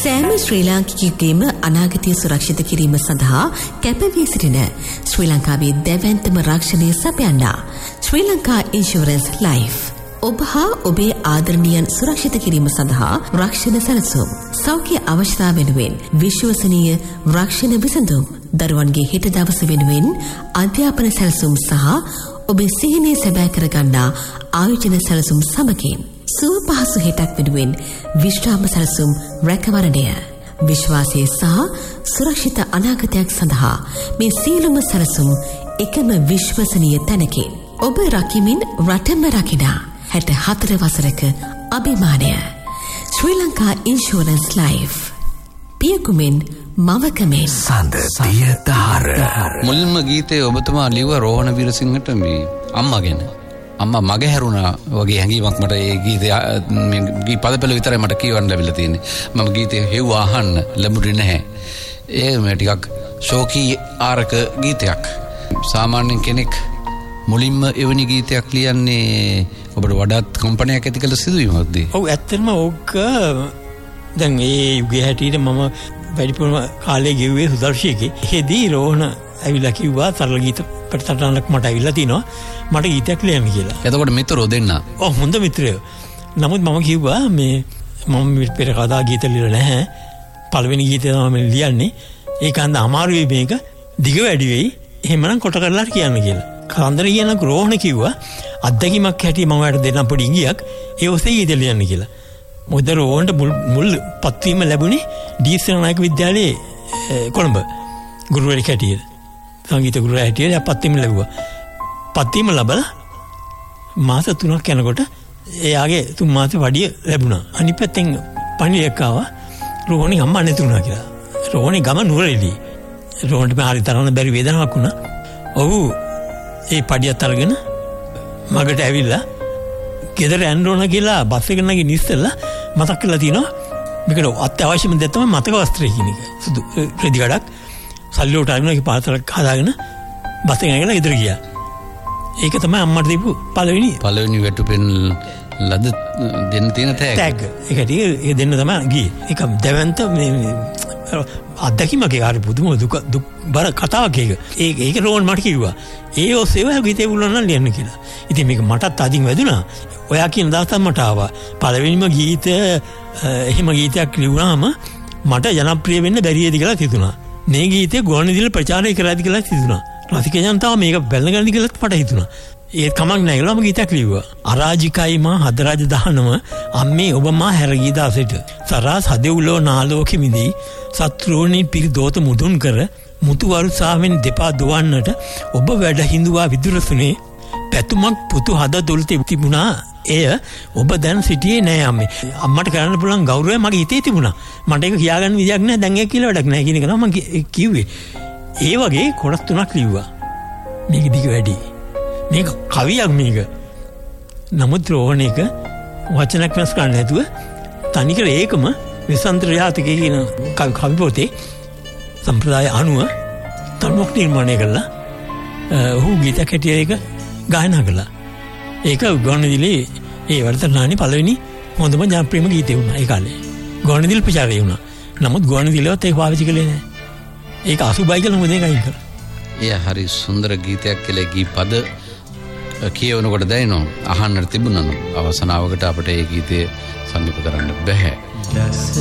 සෑම ශ්‍රී ලාංකිකයෙකුගේම අනාගතය සුරක්ෂිත කිරීම සඳහා කැපවී සිටින ශ්‍රී ලංකාවේ දැවැන්තම රක්ෂණය සපයන්නා ශ්‍රී ලංකා ඉන්ෂුරන්ස් ලයිෆ්. ඔබ හා ඔබේ ආදරණීයන් සුරක්ෂිත කිරීම සඳහා රක්ෂණ සැලසුම්. සෞඛ්‍ය අවශ්‍යතා වෙනුවෙන් විශ්වසනීය රක්ෂණ විසඳුම්. දරුවන්ගේ හෙට දවස වෙනුවෙන් අධ්‍යාපන සැලසුම් සහ ඔබේ සිහිනය සැබෑ කරගන්නා ආයෝජන සැලසුම් සමගින් සුව පහසු හෙටක් වෙනුවෙන් විශ්‍රාම සැලසුම් රැකවරණය. විශ්වාසය සහ සුරක්ෂිත අනාගතයක් සඳහා මේ සියලුම සැලසුම් එකම විශ්වසනීය තැනකින් ඔබ රකිමින් රටම රකිනා 64 වසරක අභිමානය. ශ්‍රී ලංකා ඉන්ෂුරන්ස් ලයිෆ්. පියකුමෙන් මවකමෙන් සඳතිය දාර. මුල්ම ගීතේ ඔබතුමා ලිව්ව රෝහණ වීරසිංහට මේ අම්මා ගැන. අම්මා මගේ හැරුණා වගේ හැඟීමක් මට ඒ ගීතේ පදපෙළ විතරයි මට කියවන්න ලැබිලා තියෙන්නේ. මම ගීතේ හෙව්ව අහන්න ලැබුණේ නැහැ. ඒ මේ ටිකක් ශෝකී ආරක ගීතයක්. සාමාන්‍ය කෙනෙක් මුලින්ම එවැනි ගීතයක් ලියන්නේ ඔබට වඩාත් කම්පනයක් ඇති කළ සිදුවීමක්ද? ඔව් ඇත්තටම ඕක දැන් ඒ යුගයේ හැටියට මම වැඩිපුරම කාලේ ගෙව්වේ සුදර්ශිකේ. එහෙදී රෝහණ ඇවිල්ලා කිව්වා තරල ගීත ප්‍රතිසටහනක් මට ඇවිල්ලා තිනවා මට ගීතයක් ලියන්න කියලා. එතකොට මිත්‍රෝ දෙන්න. ඔව් හොඳ මිත්‍රයෝ. නමුත් මම කිව්වා මම පෙර කවදා ගීත ලියලා නැහැ. පළවෙනි ගීතය තමයි ලියන්නේ. ඒක අන්ද අමාරුයි මේක. දිග වැඩි වෙයි. එහෙමනම් කොට කරලා කියන්න කියලා. කන්දර කියන රෝහණ කිව්වා අත්දැකීමක් හැටියට මම ඔයාලට දෙන්නම් පොඩි ඉඟියක්. ඒ ඔස්සේ ගීත ලියන්න කියලා. මොකද රෝහණට මුල් පත්වීම ලැබුණේ ඩී.එස්. නායක විද්‍යාලයේ කොළඹ ගුරුවරයෙක් හැටියට. සංගීත ගුරුවරයා හැටියට පත්වීම ලැබුවා. පත්වීම ලැබලා මාස 3ක් යනකොට එයාගේ 3 මාස වඩිය ලැබුණා. අනිත් පැත්තෙන් පණිවිඩයක් ආවා රෝහණේ අම්මා නැතුණා කියලා. රෝහණේ ගම නුවරඑළිය. රෝහණට හරි තරම් බැරි වේදනාවක් වුණා. ඔහු ඒ පඩියත් අරගෙන මගට ඇවිල්ලා ගෙදර යන්න ඕන කියලා බස් එක නැගින්න ඉස්සෙල්ලා මතක් කරලා තිනවා මේකට අත්‍යවශ්‍යම දේ තමයි මතක වස්ත්‍රය කියන එක. සුදු රෙදි ගඩක් සල්ලි උට අරගෙන ඒක පාතරක් හදාගෙන බස් එකෙන් ඇවිල්ලා ගෙදර ගියා. ඒක තමයි අම්මට දීපු පළවෙනි වැටුපෙන් ලද දෙන්න තියෙන තෑග්. ඒක දෙන්න තමයි ගියේ. ඒක දැවැන්ත අත්දැකීමක්. ඒක හරි පුදුම දුක් බර කතාවක් ඒක. ඒක රෝහණ මට කිව්වා. ඒ ඔස්සේව ගීතේ පුළුවන් නම් ලියන්න කියලා. ඉතින් මේක මටත් අදින් වැදුනා. ඔයා කියන දවසක් මට ආවා. පළවෙනිම ගීතය එහෙම ගීතයක් ලියුණාම මට ජනප්‍රිය වෙන්න බැරියද කියලා හිතුණා. මේ ගීතේ ගුවන්විදුලියේ ප්‍රචාරය කරාද කියලා හිතුණා. රසික ජනතාව මේක බැලගන්න කියලා මට හිතුණා. ඒ කමක් නැහැ කියලා මම ගීතයක් ලිව්වා. අරාජිකයි මා හදරාජ දහනම අම්මේ ඔබ මා හැරගී දාසෙට සරාස් හදෙව්ලෝ නාලෝකෙ මිදී සත්‍රෝණී පිරි දෝත මුදුන් කර මුතු වරුසාවෙන් දෙපා දුවන්නට ඔබ වැඩ හිඳුවා විදුරසුනේ පැතුමක් පුතු හද දොල්තේ තිබුණා. එය ඔබ දැන් සිටියේ නෑ අම්මේ. අම්මට කරන්න පුළුවන් ගෞරවය මගේ හිතේ තිබුණා. මට ඒක කියාගන්න විදියක් නෑ. දැන් ඒක කියලා වැඩක් නෑ කියන එක තමයි මම කිව්වේ. ඒ වගේ කොටස් 3ක් ලිව්වා. මේක දිග වැඩි. මේක කවියක් මේක. නමුත් රෝහණ එක වචනක් වෙනස් කරන්න නැතුව තනිකර ඒකම විසන්තර යාතකේ කියන කවි පොතේ සම්ප්‍රදාය අනුව තනුවක් නිර්මාණය කළා. ඔහු ගීතයක් හැටියට ඒක ගායනා කළා. ඒක ගුවන්විදුලියේ ඒ වර්තමානයේ පළවෙනි හොඳම ජනප්‍රියම ගීතය වුණා ඒ කාලේ. ගුවන්විදුලි ප්‍රචාරය වුණා. නමුත් ගුවන්විදුලියවත් ඒක පාවිච්චි කළේ නැහැ. ඒක අසුබයි කියලා මොකද ඒකයි කරා. එය හරි සුන්දර ගීතයක් කියලා ගී පද කියවනකොට දැනෙනවා. අහන්නට තිබුණා නම් අවසනාවකට අපිට ඒ ගීතය සම්පූර්ණ කරන්න බැහැ.